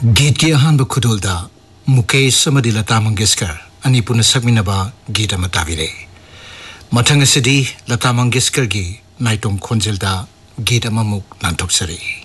गीत की अहानब खुदोलदा मुकेश अमदी लता मंगेशकर अनि पुनः सकमिनबा गीत अमा ताबिरे मथंग असदी लता मंगेशकर की नाइटोम खोंजेलदा गीत अमामुक नांथोक्सरी।